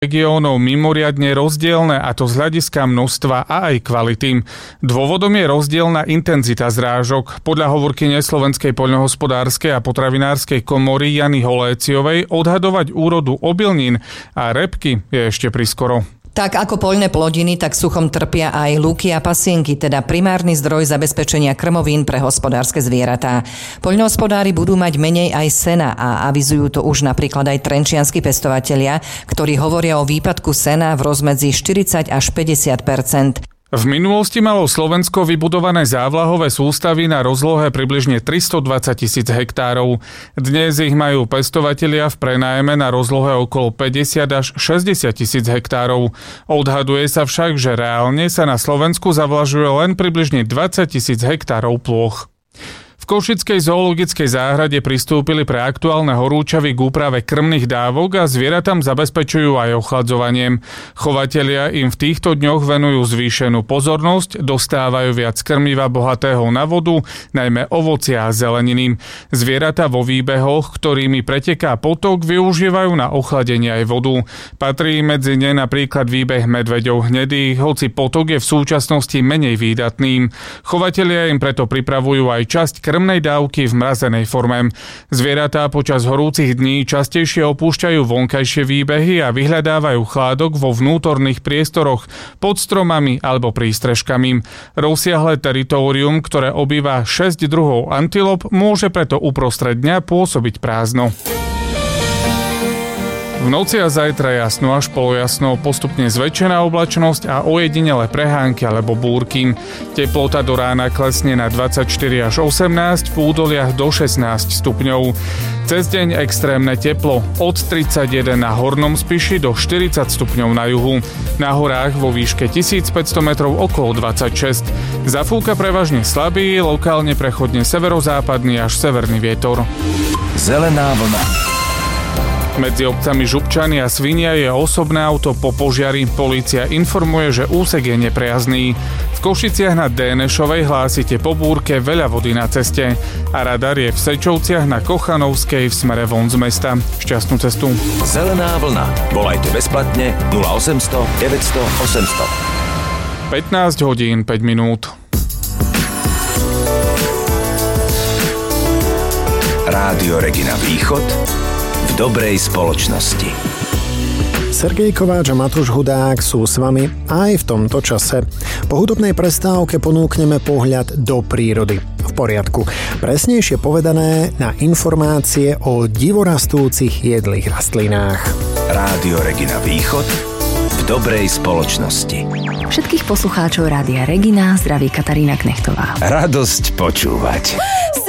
regiónov mimoriadne rozdielne, a to z hľadiska množstva a aj kvality. Dôvodom je rozdielna intenzita zrážok. Podľa hovorkyne Slovenskej poľnohospodárskej a potravinárskej komory Jany Holéciovej odhadovať úrodu obilnín a repky je ešte priskoro. Tak ako poľné plodiny, tak suchom trpia aj lúky a pasienky, teda primárny zdroj zabezpečenia krmovín pre hospodárske zvieratá. Poľnohospodári budú mať menej aj sena a avizujú to už napríklad aj trenčianski pestovatelia, ktorí hovoria o výpadku sena v rozmedzi 40 až 50%. V minulosti malo Slovensko vybudované závlahové sústavy na rozlohe približne 320 000 hektárov. Dnes ich majú pestovatelia v prenájme na rozlohe okolo 50 až 60 000 hektárov. Odhaduje sa však, že reálne sa na Slovensku zavlažuje len približne 20 000 hektárov plôch. V Košickej zoologickej záhrade pristúpili pre aktuálne horúčavy k úprave krmných dávok a zvieratám zabezpečujú aj ochladzovaniem. Chovatelia im v týchto dňoch venujú zvýšenú pozornosť, dostávajú viac krmiva bohatého na vodu, najmä ovocia a zeleniny. Zvieratá vo výbehoch, ktorými preteká potok, využívajú na ochladenie aj vodu. Patrí medzi ne napríklad výbeh medveďov hnedých, hoci potok je v súčasnosti menej výdatným. Chovatelia im preto pripravujú aj časť krmnej dávky v mrazenej forme. Zvieratá počas horúcich dní častejšie opúšťajú vonkajšie výbehy a vyhľadávajú chládok vo vnútorných priestoroch, pod stromami alebo prístrežkami. Rozsiahle teritórium, ktoré obýva 6 druhov antilop, môže preto uprostred dňa pôsobiť prázdno. V noci a zajtra jasno až polojasno, postupne zväčšená oblačnosť a ojedinele prehánky alebo búrky. Teplota do rána klesne na 24 až 18, v údoliach do 16 stupňov. Cez deň extrémne teplo, od 31 na Hornom Spiši do 40 stupňov na juhu. Na horách vo výške 1500 metrov okolo 26. Zafúka prevažne slabý, lokálne prechodne severozápadný až severný vietor. Zelená vlna. Medzi obcami Župčany a Svinia je osobné auto po požiari. Polícia informuje, že úsek je neprejazdný. V Košiciach na Dénešovej hlásite po búrke veľa vody na ceste. A radar je v Sečovciach na Kochanovskej v smere von z mesta. Šťastnú cestu. Zelená vlna. Volajte bezplatne 0800 900 800. 15 hodín 5 minút. Rádio Regina Východ v dobrej spoločnosti. Sergej Kováč a Matúš Hudák sú s vami aj v tomto čase. Po hudobnej prestávke ponúkneme pohľad do prírody. V poriadku. Presnejšie povedané na informácie o divorastúcich jedlých rastlinách. Rádio Regina Východ v dobrej spoločnosti. Všetkých poslucháčov Rádia Regina zdraví Katarína Knechtová. Radosť počúvať.